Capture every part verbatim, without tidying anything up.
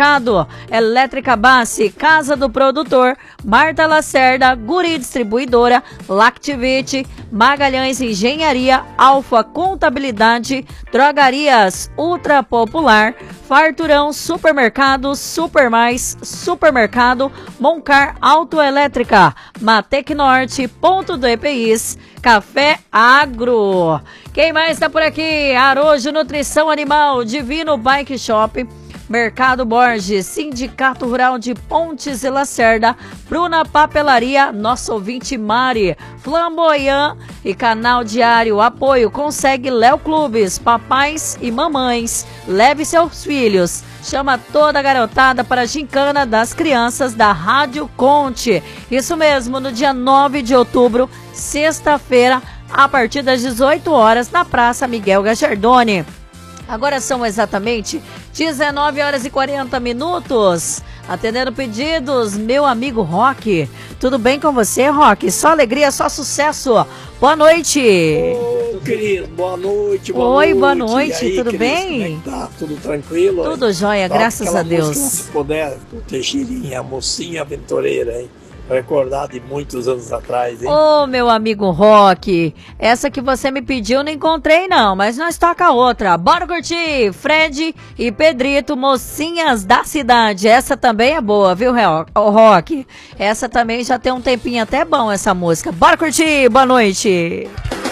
Supermercado, Elétrica Bassi, Casa do Produtor, Marta Lacerda, Guri Distribuidora, Lactivite, Magalhães Engenharia, Alfa Contabilidade, Drogarias Ultra Popular, Farturão Supermercado, Supermais Supermercado, Moncar Autoelétrica, Matec Norte, Ponto do E P Is, Café Agro. Quem mais está por aqui? Arojo Nutrição Animal, Divino Bike Shop, Mercado Borges, Sindicato Rural de Pontes e Lacerda, Bruna Papelaria, nosso ouvinte Mari, Flamboyant e Canal Diário. Apoio consegue Léo Clubes, papais e mamães. Leve seus filhos. Chama toda a garotada para a gincana das crianças da Rádio Conte. Isso mesmo, no dia nove de outubro, sexta-feira, a partir das dezoito horas, na Praça Miguel Gachardoni. Agora são exatamente dezenove horas e quarenta minutos. Atendendo pedidos, meu amigo Roque. Tudo bem com você, Roque? Só alegria, só sucesso. Boa noite. Ô, querido, boa noite. Boa Oi, noite. boa noite, aí, tudo querido, bem? Como é que tá? Tudo tranquilo? Tudo jóia, tá, graças a Deus. Música, se puder, o Teixeirinha, a mocinha aventureira, hein? Recordar de muitos anos atrás, hein? Ô, meu amigo Roque, essa que você me pediu não encontrei não, mas nós toca outra. Bora curtir, Fred e Pedrito, Mocinhas da Cidade. Essa também é boa, viu, Roque? Essa também já tem um tempinho até bom, essa música. Bora curtir, boa noite.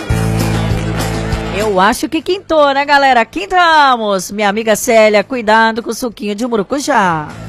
Eu acho que quintou, né, galera? Quintamos. Minha amiga Célia, cuidado com o suquinho de murucujá.